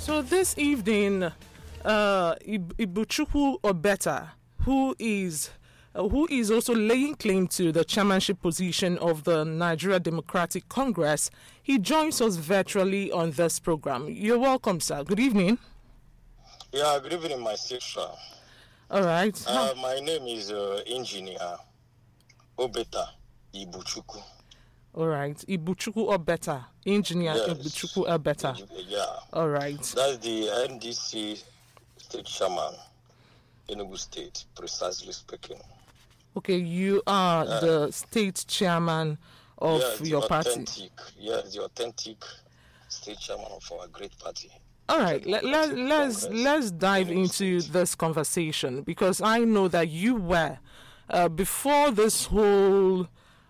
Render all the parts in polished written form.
So this evening, Ibuchukwu Obeta, who is also laying claim to the chairmanship position of the Nigeria Democratic Congress, he joins us virtually on this program. You're welcome, sir. Good evening. Yeah, good evening, my sister. All right. My name is Engineer Obeta Ibuchukwu. All right. Ibuchukwu Obeta. Engineer Yes. Ibuchukwu Obeta. Yeah. All right. That's the NDC state chairman, Enugu State, precisely speaking. Okay, you are the state chairman of your party. Yes, the authentic state chairman of our great party. All right, let's dive into this conversation, because I know that you were before this whole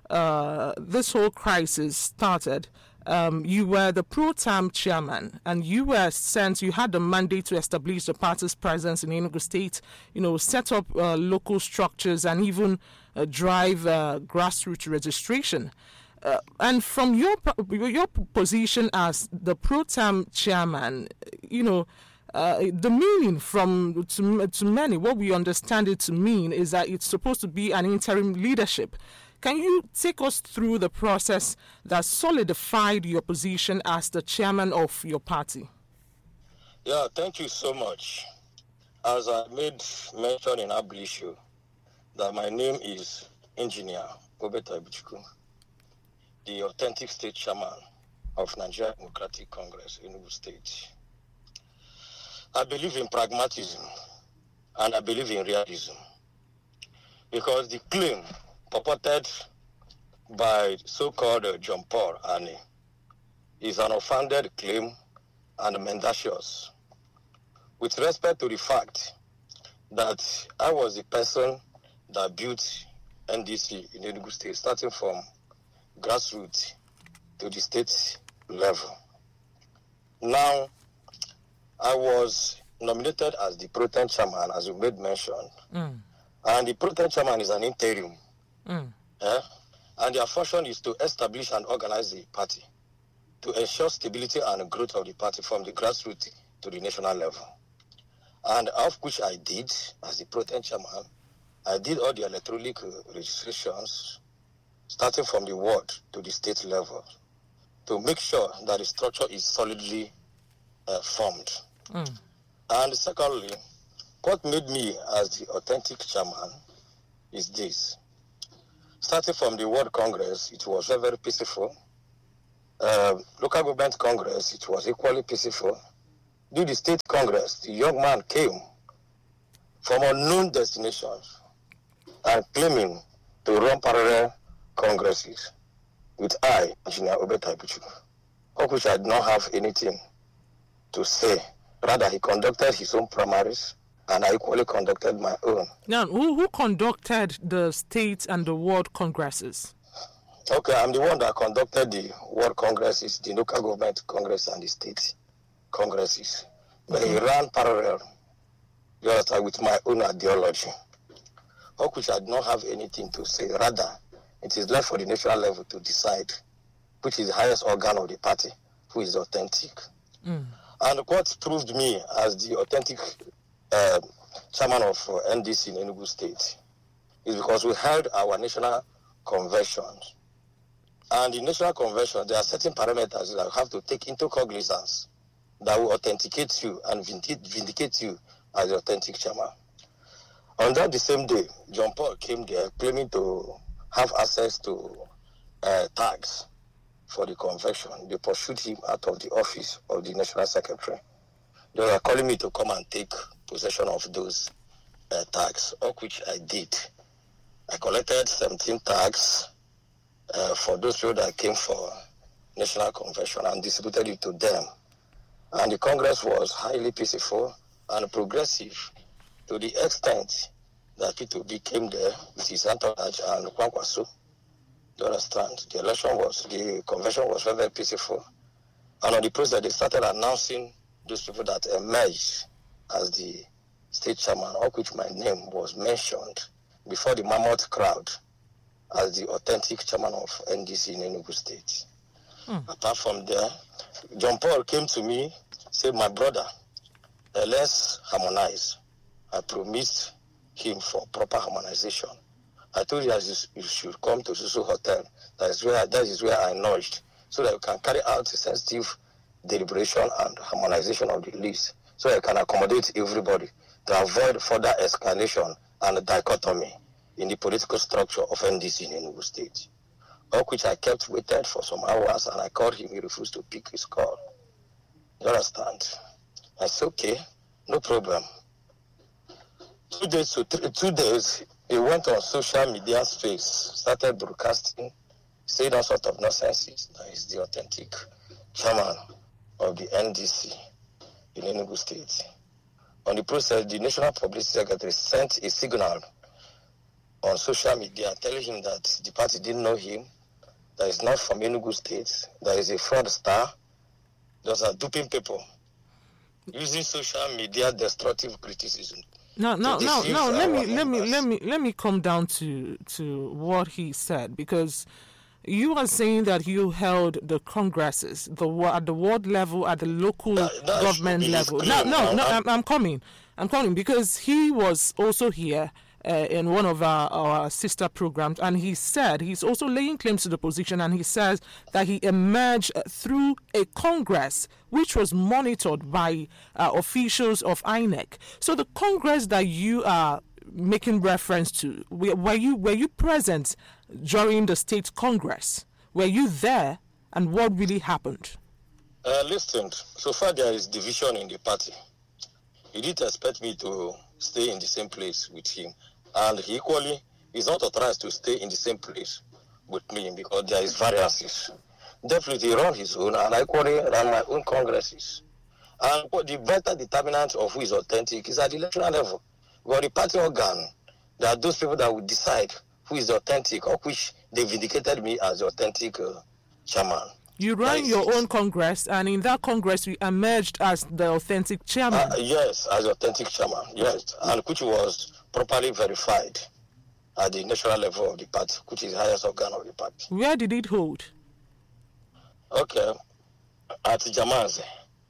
crisis started. You were the pro-tem chairman, and you had the mandate to establish the party's presence in Enugu State, set up local structures and even drive grassroots registration. And from your position as the pro-tem chairman, the meaning to many, what we understand it to mean is that it's supposed to be an interim leadership. Can you take us through the process that solidified your position as the chairman of your party? Yeah, thank you so much. As I made mention in Ablisho, that my name is Engineer Obeta Ibuchukwu, the authentic state chairman of Nigeria Democratic Congress, Enugu State. I believe in pragmatism and I believe in realism, because the claim purported by so-called John Paul Ani is an unfounded claim and mendacious, with respect to the fact that I was the person that built NDC in Enugu State, starting from grassroots to the state level. Now, I was nominated as the pro-tem chairman, as you made mention, and the pro-tem chairman is an interim. And their function is to establish and organize the party, to ensure stability and growth of the party from the grassroots to the national level. And of which I did, as the pro-tem chairman, I did all the electronic registrations, starting from the ward to the state level, to make sure that the structure is solidly formed. And secondly, what made me as the authentic chairman is this. Starting from the World Congress, it was very, very peaceful. Local government Congress, it was equally peaceful. During the state Congress, the young man came from unknown destinations and claiming to run parallel congresses with I, Engineer Obeta Ibuchukwu, of which I did not have anything to say. Rather, he conducted his own primaries, and I equally conducted my own. Now, who conducted the state and the world congresses? Okay, I'm the one that conducted the world congresses, the local government congress, and the state congresses. But he ran parallel, with my own ideology, of which I did not have anything to say. Rather, it is left for the national level to decide which is the highest organ of the party, who is authentic. And what proved me as the authentic chairman of NDC in Enugu State is because we held our national conventions. And in national convention, there are certain parameters that you have to take into cognizance that will authenticate you and vindicate you as the authentic chairman. On that the same day, John Paul came there claiming to have access to tags for the convention. They pursued him out of the office of the national secretary. They were calling me to come and take possession of those tags, of which I did. I collected 17 tags for those people that came for national convention and distributed it to them. And the Congress was highly peaceful and progressive to the extent that P2B came there with his entourage and Kwankwaso. You understand? The convention was very, very peaceful. And on the process, they started announcing those people that emerged as the state chairman, of which my name was mentioned before the mammoth crowd as the authentic chairman of NDC in Enugu State. Apart from there, John Paul came to me say, my brother, let's harmonize. I promised him for proper harmonization. I told you that you should come to Susu Hotel. That is where I nudged, so that you can carry out a sensitive deliberation and harmonization of the list, so that you can accommodate everybody to avoid further escalation and dichotomy in the political structure of NDC in Enugu State. Of which I kept waited for some hours, and I called him. He refused to pick his call. You understand? I said, okay, no problem. 2 days to 2 days, he went on social media space, started broadcasting, said all sorts of nonsense. That is the authentic chairman of the NDC in Enugu State. On the process, the National Publicity Secretary sent a signal on social media telling him that the party didn't know him, that is not from Enugu State, that is a fraudster. Those are duping people, using social media destructive criticism. No. Let me come down to what he said, because you are saying that you held the congresses, at the ward level, at the local government level. I'm coming because he was also here in one of our sister programs, and he said he's also laying claims to the position, and he says that he emerged through a congress which was monitored by officials of INEC. So the congress that you are making reference to, were you present during the state congress? Were you there, and what really happened? Listen, so far there is division in the party. He didn't expect me to stay in the same place with him, and he equally is not authorized to stay in the same place with me because there is variances. Definitely he ran his own, and I equally ran my own congresses. And the better determinant of who is authentic is at the electoral level. Because the party organ, there are those people that will decide who is authentic, or which they vindicated me as the authentic chairman. You ran your own congress, and in that congress you emerged as the authentic chairman. Yes, as the authentic chairman, yes, and which was properly verified at the national level of the party, which is the highest organ of the party. Where did it hold? Okay, at Jamanze.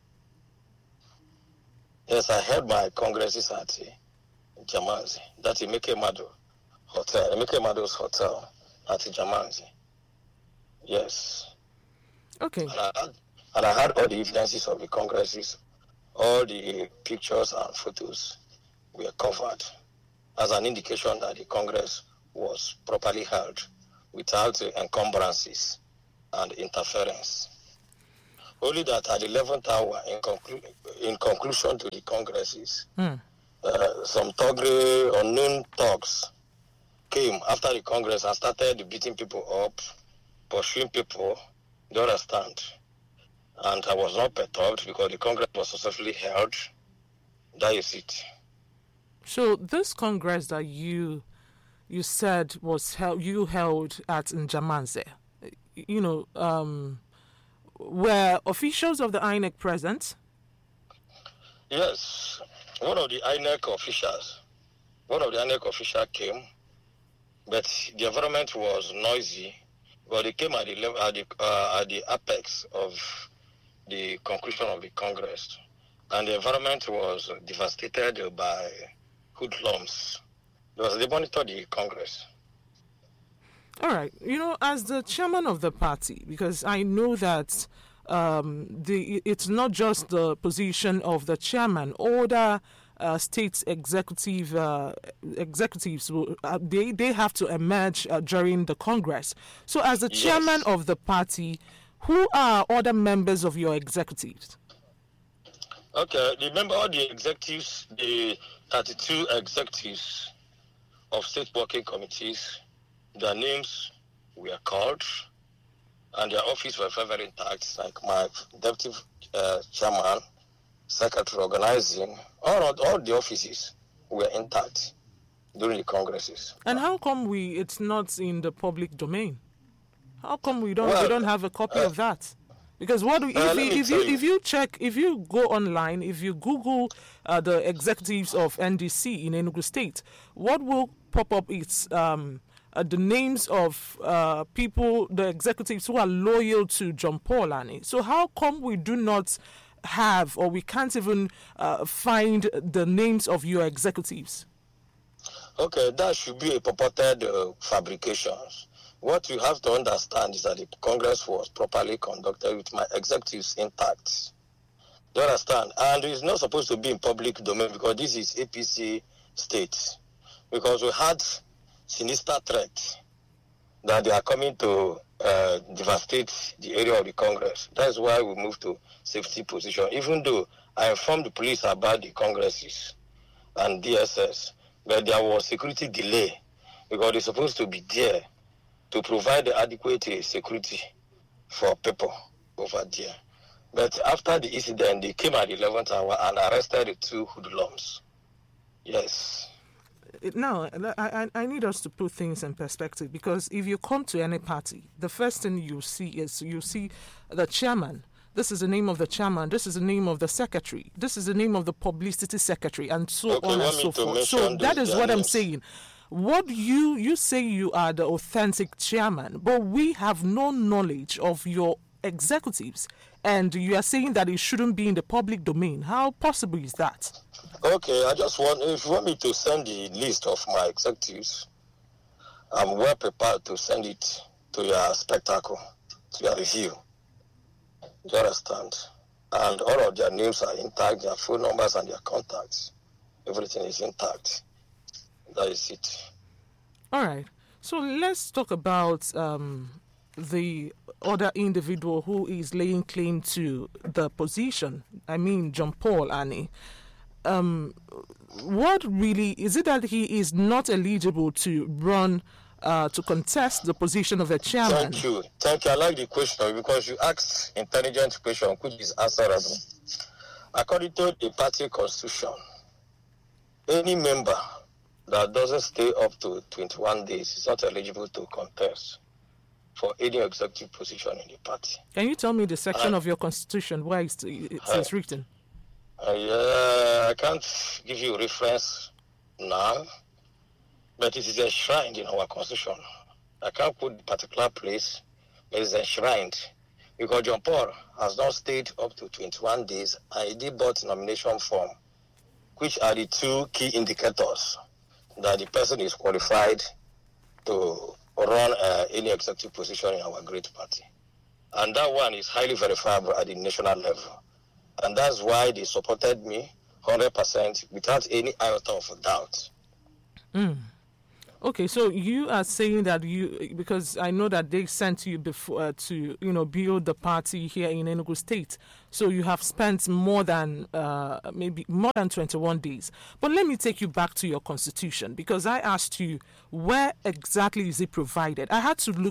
Yes, I held my congresses at Jamanze. That's Emeke Mado Hotel, Emeke Mado's hotel at Jamanze. Yes. Okay. And I had all the evidences of the congresses, all the pictures and photos were covered as an indication that the Congress was properly held without encumbrances and interference. Only that at the 11th hour, in conclusion to the Congresses, some thuggery, unknown thugs came after the Congress and started beating people up, pursuing people. You understand? And I was not perturbed because the Congress was successfully held. That is it. So this Congress that you said was held at Njamanze, were officials of the INEC present? Yes. One of the INEC officials came, but the environment was noisy. Well, they came at the apex of the conclusion of the Congress, and the environment was devastated by hoodlums. They monitored the Congress. All right. As the chairman of the party, because I know that it's not just the position of the chairman. Other state executives, they have to emerge during the Congress. So as the chairman of the party, who are other members of your executives? Okay, all the executives, the 32 executives of state working committees, their names were called, and their office were very intact, like my deputy chairman, secretary organizing, all the offices were intact during the congresses. And how come it's not in the public domain? How come we don't have a copy of that? Because if you go online, if you Google the executives of NDC in Enugu State, what will pop up is the names of people, the executives who are loyal to John Paul Ani. So how come we do not have, or we can't even find the names of your executives? Okay, that should be a purported fabrications. What you have to understand is that the Congress was properly conducted with my executives intact. Do you understand? And it's not supposed to be in public domain because this is APC state. Because we had sinister threat that they are coming to devastate the area of the Congress. That's why we moved to safety position. Even though I informed the police about the Congresses and DSS, but there was security delay because they're supposed to be there to provide the adequate security for people over there. But after the incident, they came at the 11th hour and arrested the two hoodlums. Yes. Now, I need us to put things in perspective, because if you come to any party, the first thing you see the chairman. This is the name of the chairman. This is the name of the secretary. This is the name of the publicity secretary, and so on and so forth. So that is what I'm saying. What you say you are the authentic chairman, but we have no knowledge of your executives, and you are saying that it shouldn't be in the public domain. How possible is that? Okay, if you want me to send the list of my executives, I'm well prepared to send it to your spectacle, to your review. Do you understand? And all of their names are intact, their phone numbers and their contacts. Everything is intact. That is it. All right. So let's talk about the other individual who is laying claim to the position. I mean, John Paul Ani. What really is it that he is not eligible to run to contest the position of the chairman? Thank you. I like the question because you asked intelligent question which is answerable. According to the party constitution, any member that doesn't stay up to 21 days is not eligible to contest for any executive position in the party. Can you tell me the section of your constitution where it's written? I can't give you a reference now, but it is enshrined in our constitution. I can't put the particular place, but it's enshrined because John Paul has not stayed up to 21 days and he did bought nomination form, which are the two key indicators that the person is qualified to run any executive position in our great party. And that one is highly verifiable at the national level. And that's why they supported me 100% without any iota of doubt. Okay, so you are saying that because I know that they sent you before to build the party here in Enugu State. So you have spent more than 21 days. But let me take you back to your constitution, because I asked you where exactly is it provided. I had to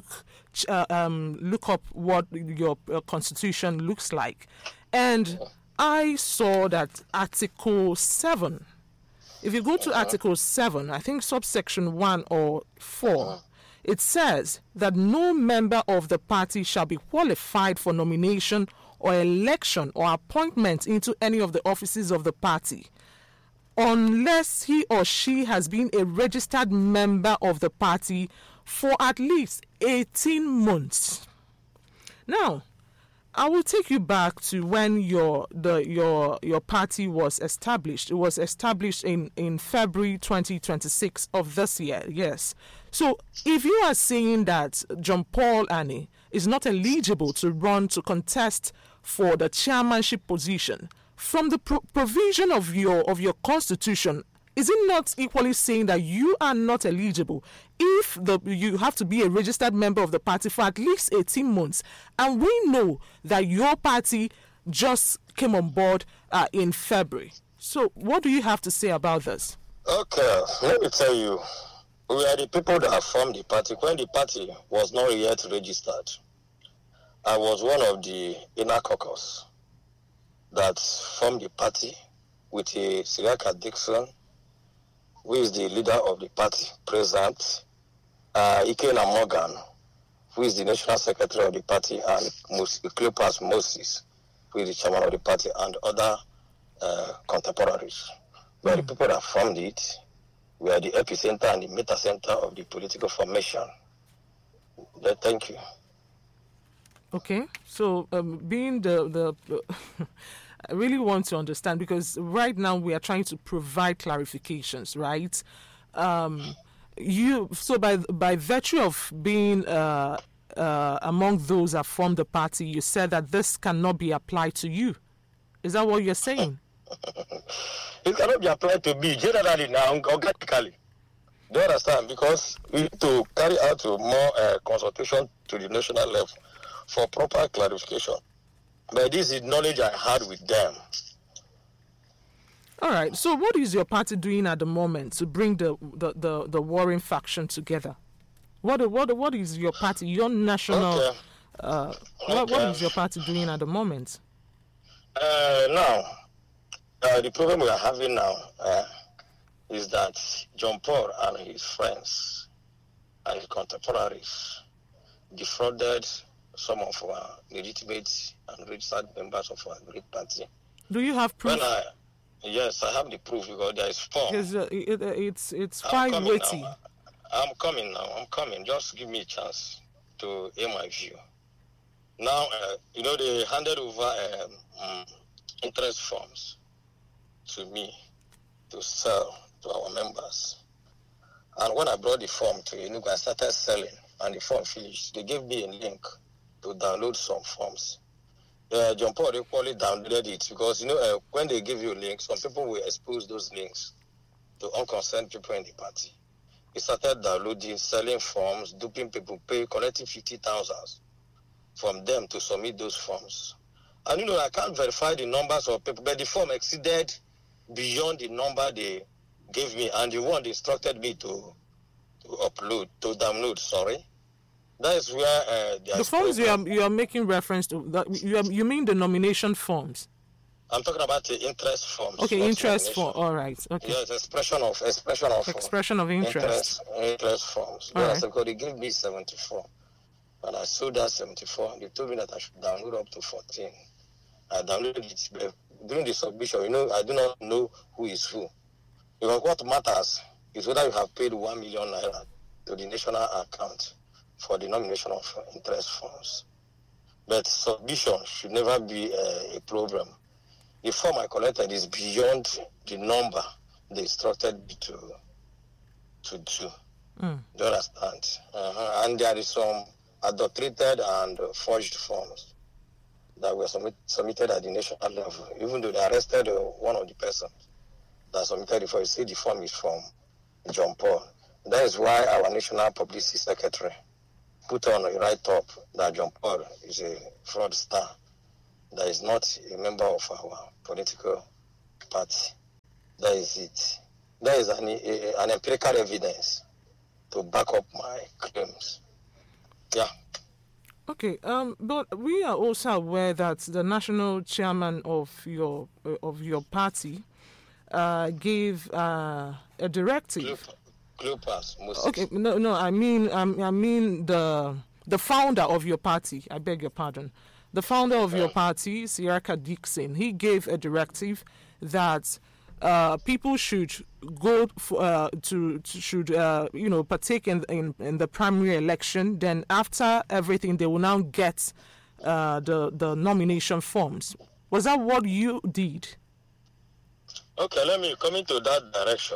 look up what your constitution looks like, and I saw that Article 7. If you go to Article 7, I think subsection 1 or 4, it says that no member of the party shall be qualified for nomination or election or appointment into any of the offices of the party unless he or she has been a registered member of the party for at least 18 months. Now, I will take you back to when your party was established. It was established in February 2026 of this year. Yes. So if you are saying that John Paul Ani is not eligible to run to contest for the chairmanship position, from the provision of your constitution, is it not equally saying that you are not eligible if you have to be a registered member of the party for at least 18 months? And we know that your party just came on board in February. So what do you have to say about this? Okay, let me tell you. We are the people that formed the party. When the party was not yet registered, I was one of the inner caucus that formed the party with Siriaka Dixon, who is the leader of the party, President Ikena Morgan, who is the national secretary of the party, and Cleopas Moses, who is the chairman of the party, and other contemporaries. We are the people that formed it. We are the epicenter and the metacenter of the political formation. Thank you. Okay, so being the I really want to understand, because right now we are trying to provide clarifications, right? By virtue of being among those that formed the party, you said that this cannot be applied to you. Is that what you're saying? It cannot be applied to me generally now, organically. Do you understand? Because we need to carry out more consultation to the national level for proper clarification. But this is knowledge I had with them. All right. So what is your party doing at the moment to bring the warring faction together? What is your party, your national... Okay. What is your party doing at the moment? Now, the problem we are having now is that John Paul and his friends and his contemporaries defrauded some of our legitimate and registered members of our great party. Do you have proof? Yes, I have the proof because there is form. It's quite weighty. I'm coming now. Just give me a chance to air my view. Now, they handed over interest forms to me to sell to our members. And when I brought the form to Enugu, I started selling, and the form finished. They gave me a link to download some forms. John Paul equally downloaded it because, when they give you a link, some people will expose those links to unconcerned people in the party. He started downloading, selling forms, duping people, collecting 50,000 from them to submit those forms. And, I can't verify the numbers of people, but the form exceeded beyond the number they gave me, and the one they instructed me to download, sorry. That is where the forms you are making reference to, that you mean the nomination forms? I'm talking about the interest forms. Okay, interest form. All right. Okay. Yes, expression of interest. Interest forms. All Yes, right. because they gave me 74, and I sold that 74. They told me that I should download up to 14. I downloaded it, but during the submission, I do not know who is who. Because what matters is whether you have paid 1 million naira to the national account for the nomination of interest funds. But submission should never be a problem. The form I collected is beyond the number they instructed me to do. Do you understand? And there is some adulterated and forged forms that were submitted at the national level, even though they arrested one of the persons that submitted it. For you see, the form is from John Paul. That is why our national publicity secretary put on a write-up that John Paul is a fraudster, that is not a member of our political party. That is it. That is an empirical evidence to back up my claims. Yeah. Okay, but we are also aware that the national chairman of your party gave a directive. Okay, no, I mean the founder of your party. I beg your pardon. The founder of your party, Siraka Dixon, he gave a directive that people should go partake in the primary election. Then after everything, they will now get the nomination forms. Was that what you did? Okay, let me come into that direction.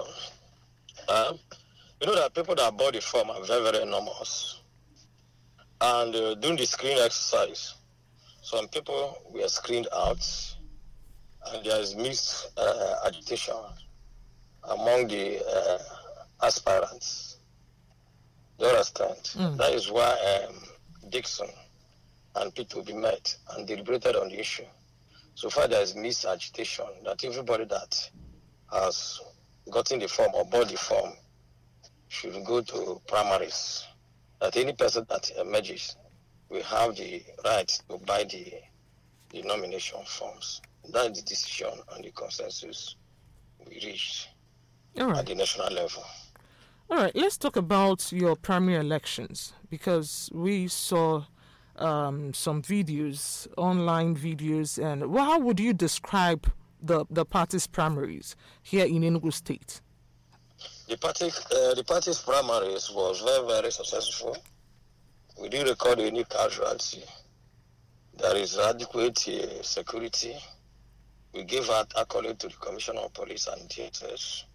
That people that bought the form are very, very enormous. And during the screening exercise, some people were screened out, and there is mixed agitation among the aspirants. Do you understand? That is why Dixon and Peter will be met and deliberated on the issue. So far, there is mixed agitation that everybody that has gotten the form or bought the form should go to primaries. That any person that emerges will have the right to buy the nomination forms. That is the decision and the consensus we reached at the national level. All right, let's talk about your primary elections, because we saw some videos, online videos, and how would you describe the party's primaries here in Enugu State? The party's primaries was very, very successful. We didn't record any casualty. There is adequate security we gave out accolade to the Commissioner of Police and DSS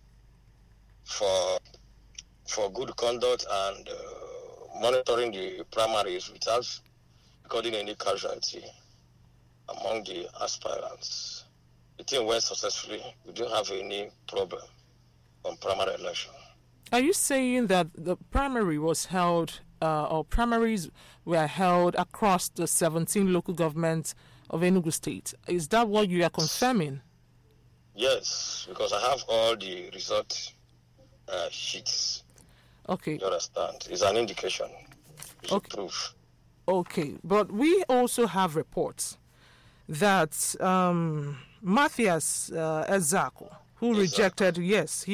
for good conduct and monitoring the primaries without recording any casualty among the aspirants. The thing went successfully. We didn't have any problem on primary election. Are you saying that the primary was held, or primaries were held across the 17 local governments of Enugu State? Is that what you are confirming? Yes, because I have all the result sheets. Okay. You understand? It's an indication. It's okay. a proof. Okay, but we also have reports that Matthias Ezeaku, who rejected the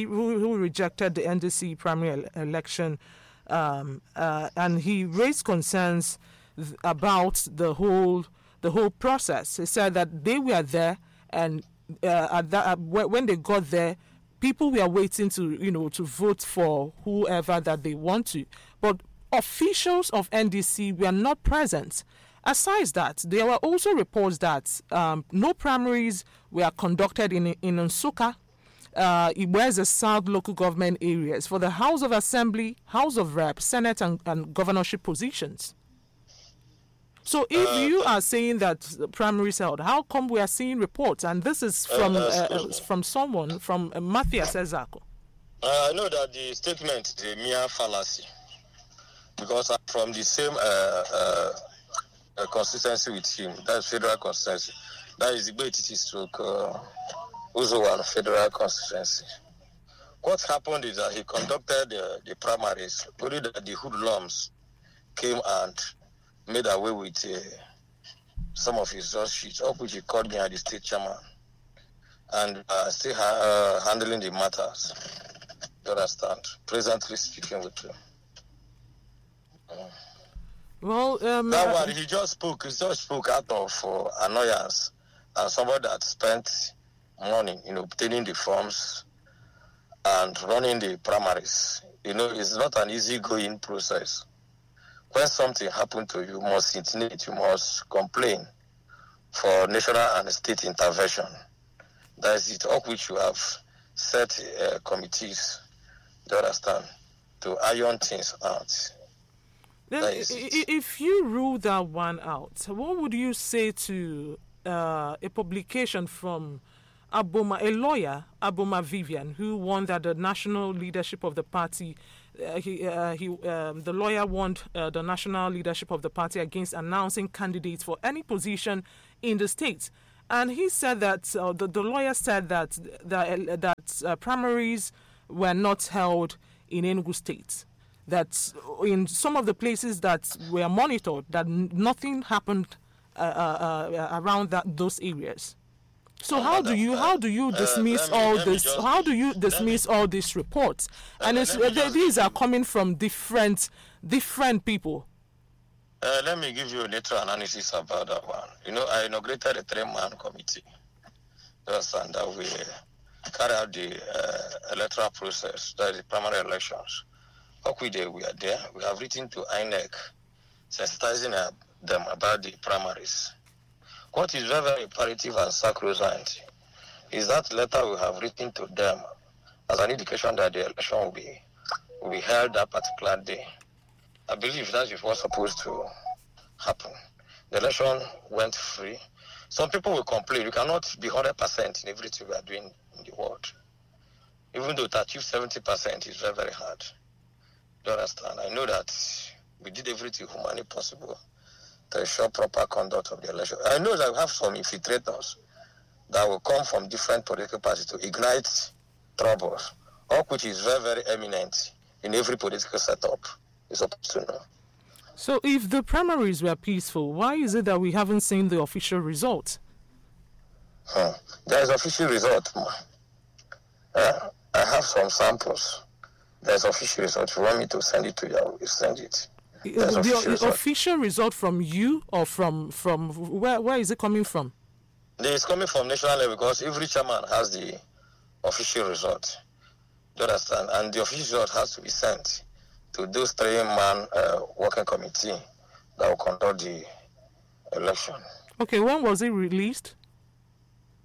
NDC primary election, and he raised concerns about the whole process. He said that they were there, and when they got there, people were waiting to vote for whoever that they want to, but officials of NDC were not present. Aside that, there were also reports that no primaries were conducted in Nsukka, whereas the South local government areas for the House of Assembly, House of Reps, Senate, and governorship positions. So if you are saying that the primaries held, how come we are seeing reports? And this is from someone, from Matthias Ezeaku. I know that the statement is a mere fallacy, because I'm from the same consistency with him. That's federal consistency. That is the Betiti stroke Uzowan federal consistency. What happened is that he conducted the primaries, only that the hoodlums came and made away with some of his dust sheets, up which he called me as the state chairman, and still handling the matters. You understand? Presently speaking with him. Well, that one he just spoke out of annoyance, and somebody that spent money in obtaining the forms and running the primaries. It's not an easy-going process. When something happened to you, you must intimidate, you must complain for national and state intervention. That is it, of which you have set committees, do you understand, to iron things out. Then if you rule that one out, what would you say to a publication from Aboma, a lawyer, Aboma Vivian, who warned that the national leadership of the party, the lawyer warned the national leadership of the party against announcing candidates for any position in the state, and he said that the lawyer said that primaries were not held in Enugu State. That in some of the places that were monitored, that nothing happened around those areas. So how do you dismiss all this? How do you dismiss all these reports? And these are coming from different people. Let me give you a little analysis about that one. I inaugurated a 3-man committee. And that we carry out the electoral process, that is the primary elections. We are there. We have written to INEC, sensitizing them about the primaries. What is very, very imperative and sacrosanct is that letter we have written to them as an indication that the election will be held that particular day. I believe that is what's supposed to happen. The election went free. Some people will complain. You cannot be 100% in everything we are doing in the world. Even though to achieve 70% is very, very hard. You understand? I know that we did everything humanly possible to ensure proper conduct of the election. I know that we have some infiltrators that will come from different political parties to ignite troubles, all which is very, very eminent in every political setup. You're supposed to know. So if the primaries were peaceful, why is it that we haven't seen the official result? There is official result. I have some samples. There's official result. If you want me to send it to you, I will send it. The official result from you, or from where is it coming from? It's coming from national level, because every chairman has the official result. Do you understand? And the official result has to be sent to those 3-man working committee that will conduct the election. Okay, when was it released?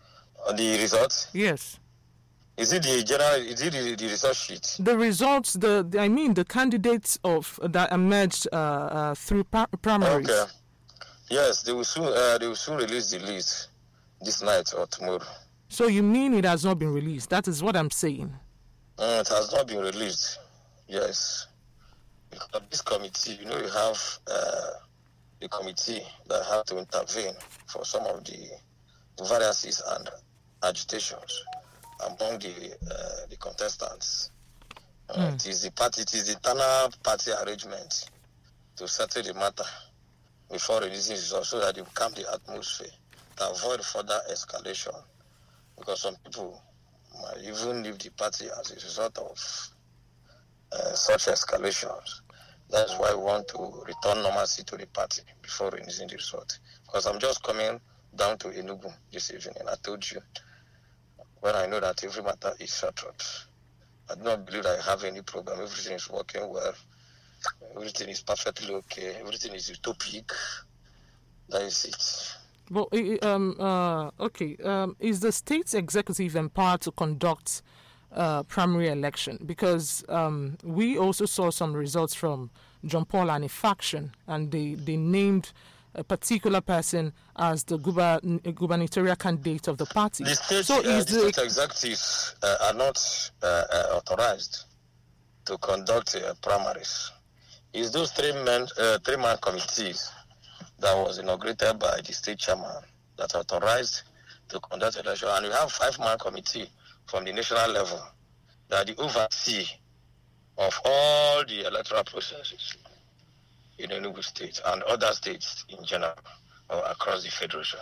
On the results? Yes. Is it the general? Is it the result sheet? The results, the candidates that emerged through primaries. Okay. Yes, they will soon release the list this night or tomorrow. So you mean it has not been released? That is what I'm saying. It has not been released. Yes. Because this committee, you have the committee that have to intervene for some of the variances and agitations among the contestants. It is the internal party arrangement to settle the matter before releasing results so that they calm the atmosphere to avoid further escalation. Because some people might even leave the party as a result of such escalations. That's why we want to return normalcy to the party before releasing the result. Because I'm just coming down to Enugu this evening, and I told you when I know that every matter is settled. I do not believe I have any problem. Everything is working well. Everything is perfectly okay. Everything is utopic. That is it. Well, okay. Is the state executive empowered to conduct primary election? Because we also saw some results from John Paul and a faction, and they named a particular person as the gubernatorial candidate of the party. The state executives are not authorized to conduct primaries. It's those three-man committees that was inaugurated by the state chairman that authorized to conduct election. And we have 5-man committee from the national level that the oversee of all the electoral processes in Enugu State and other states in general or across the federation.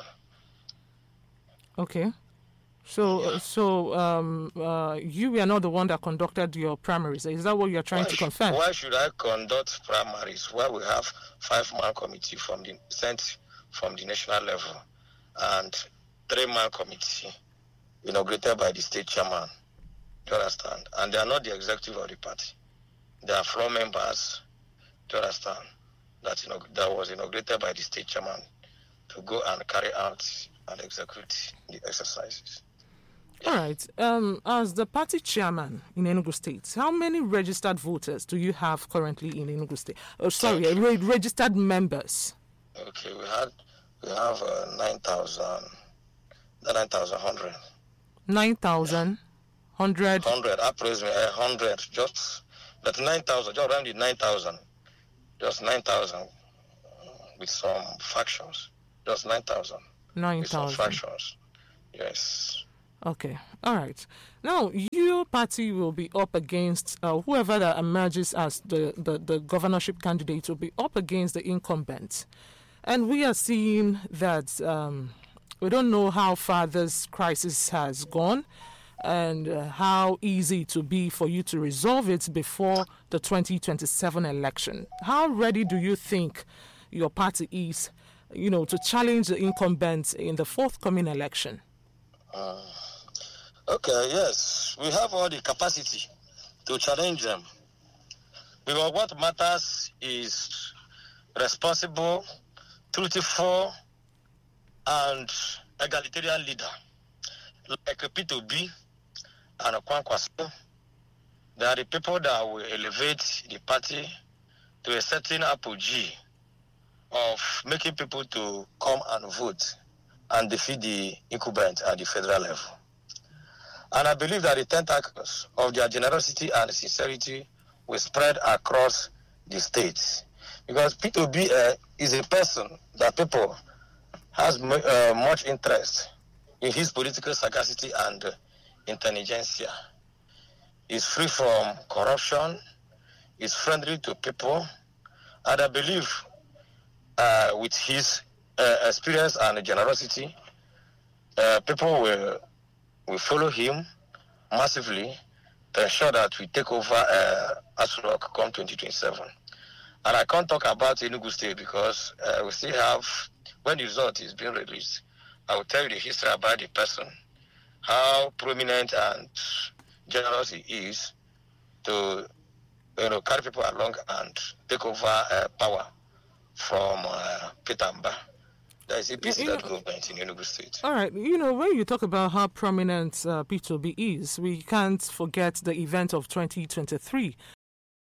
Okay. So you were not the one that conducted your primaries. Is that what you're trying to confirm? Why should I conduct primaries where we have 5-man committee sent from the national level and 3-man committee inaugurated by the state chairman? Do you understand? And they are not the executive of the party. They are floor members. Do you understand? That was inaugurated by the state chairman to go and carry out and execute the exercises. All right. As the party chairman in Enugu State, how many registered voters do you have currently in Enugu State? Registered members. Okay, we have 9,100. 9,100. 100, approximately 100. But 9,000. Just around the 9,000. Just 9,000 with some factions. Just 9,000. 9,000. With some factions. Yes. Okay, all right. Now, your party will be up against whoever that emerges as the governorship candidate will be up against the incumbent. And we are seeing that we don't know how far this crisis has gone and how easy it will be for you to resolve it before the 2027 election. How ready do you think your party is, to challenge the incumbent in the forthcoming election? Okay, yes. We have all the capacity to challenge them. Because what matters is responsible, truthful, and egalitarian leader. Like P2B and Kwankwaso, they are the people that will elevate the party to a certain apogee of making people to come and vote and defeat the incumbent at the federal level. And I believe that the tentacles of their generosity and sincerity will spread across the states. Because P2B is a person that people has much interest in his political sagacity and intelligentsia. He's free from corruption, he's friendly to people, and I believe with his experience and generosity, people will follow him massively to ensure that we take over Aso Rock come 2027. And I can't talk about Enugu State because we still have, when the result is being released, I will tell you the history about the person, how prominent and generous he is to carry people along and take over power from Peter Mba. There is APC that government in Enugu State. All right. When you talk about how prominent P2B is, we can't forget the event of 2023